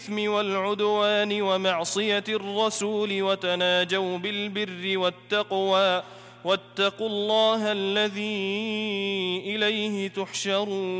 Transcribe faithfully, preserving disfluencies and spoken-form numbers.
والعدوان ومعصية الرسول وتناجوا بالبر والتقوى واتقوا الله الذي إليه تحشرون